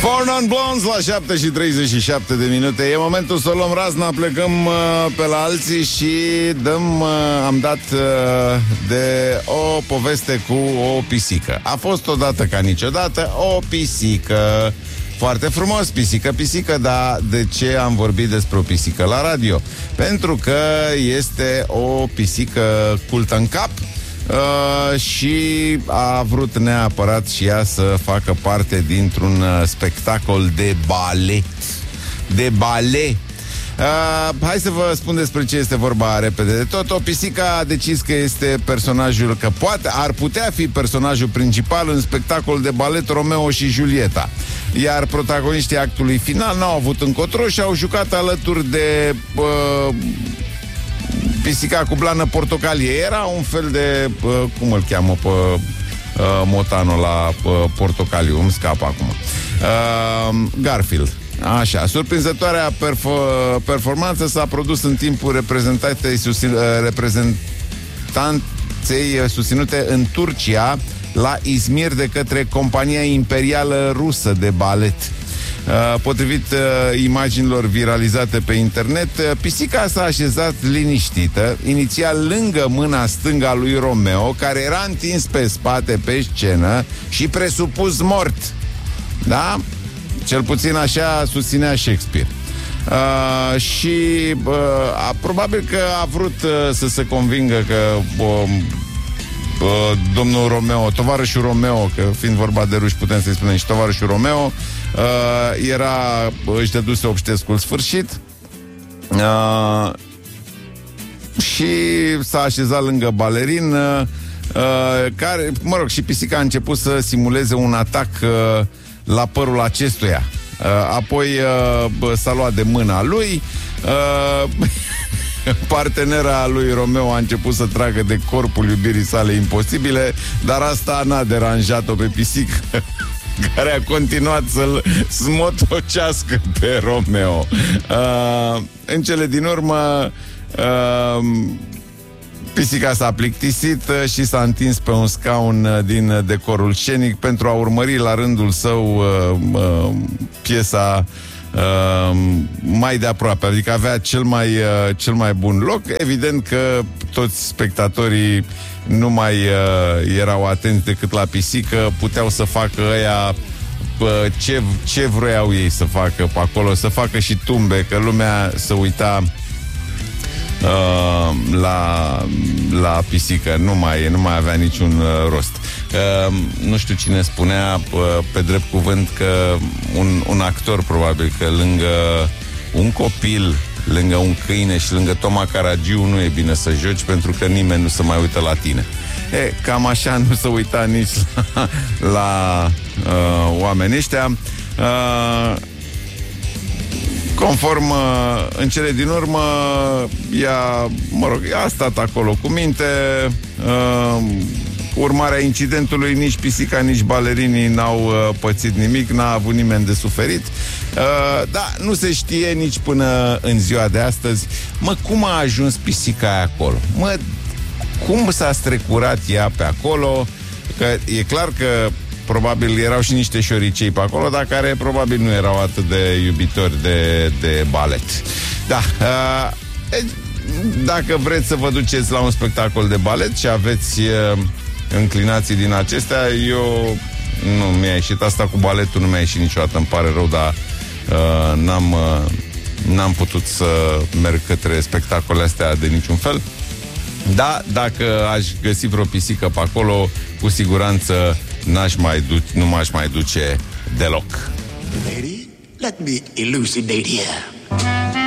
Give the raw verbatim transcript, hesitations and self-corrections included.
Four Non Blondes la șapte și treizeci și șapte de minute. E momentul să luăm razna, plecăm uh, pe la alții și dăm, uh, am dat uh, de o poveste cu o pisică. A fost odată ca niciodată o pisică. Foarte frumos, pisică, pisică, dar de ce am vorbit despre o pisică la radio? Pentru că este o pisică cultă în cap. Uh, și a vrut neapărat și ea să facă parte dintr-un uh, spectacol de balet. De balet. Uh, hai să vă spun despre ce este vorba repede de tot. O pisică a decis că este personajul, că poate, ar putea fi personajul principal în spectacol de balet Romeo și Julieta. Iar protagoniștii actului final n-au avut încotro și au jucat alături de uh, pisica cu blană portocalie. Era un fel de, uh, cum îl cheamă pe uh, motanul la uh, portocaliu, îmi scapă acum. Uh, Garfield. Așa, surprinzătoarea perf- performanță s-a produs în timpul reprezentanței susțin- reprezentanței susținute în Turcia, la Izmir, de către compania imperială rusă de balet. Uh, potrivit uh, imaginilor viralizate pe internet, uh, pisica s-a așezat liniștită, inițial lângă mâna stângă a lui Romeo, care era întins pe spate pe scenă și presupus mort. Da? Cel puțin așa susținea Shakespeare. Uh, și uh, a, probabil că a vrut uh, să se convingă că uh, uh, domnul Romeo, tovarășul Romeo, că fiind vorba de ruși putem să-i spunem și tovarășul Romeo, uh, era, își dăduse obștescul sfârșit uh, și s-a așezat lângă balerin, uh, care, mă rog, și pisica a început să simuleze un atac uh, la părul acestuia. Uh, apoi uh, s-a luat de mâna lui. Uh, partenera lui Romeo a început să tragă de corpul iubirii sale imposibile, dar asta n-a deranjat-o pe pisică, care a continuat să-l smotocească pe Romeo. Uh, în cele din urmă, uh, pisica s-a plictisit și s-a întins pe un scaun din decorul scenic pentru a urmări la rândul său uh, uh, piesa uh, mai de aproape. Adică avea cel mai, uh, cel mai bun loc. Evident că toți spectatorii nu mai uh, erau atenți decât la pisică. Puteau să facă ăia uh, ce, ce vroiau ei să facă pe acolo, să facă și tumbe, că lumea se uita Uh, la, la pisică. Nu mai, nu mai avea niciun uh, rost. Uh, nu știu cine spunea uh, pe drept cuvânt că un, un actor, probabil că lângă un copil, lângă un câine și lângă Toma Caragiu nu e bine să joci, pentru că nimeni nu se mai uită la tine. E, cam așa nu se uita nici la, la uh, oamenii ăștia. Uh, Conform, în cele din urmă, ea, mă rog, a stat acolo cu minte. Uh, urmarea incidentului, nici pisica, nici balerinii n-au uh, pățit nimic, n-a avut nimeni de suferit. Uh, da, nu se știe nici până în ziua de astăzi, mă, cum a ajuns pisica aia acolo? Mă, cum s-a strecurat ea pe acolo? Că e clar că probabil erau și niște șoricei pe acolo, dar care probabil nu erau atât de iubitori de, de balet. Da, uh, dacă vreți să vă duceți la un spectacol de balet și aveți uh, înclinații din acestea, eu nu mi-a ieșit asta cu baletul, nu mi-a ieșit niciodată, îmi pare rău, dar uh, n-am, uh, n-am putut să merg către spectacolele astea de niciun fel. Da, dacă aș găsi vreo pisică pe acolo, cu siguranță n-aș mai du- nu m-aș mai duce deloc. Lady, let me elucidate here.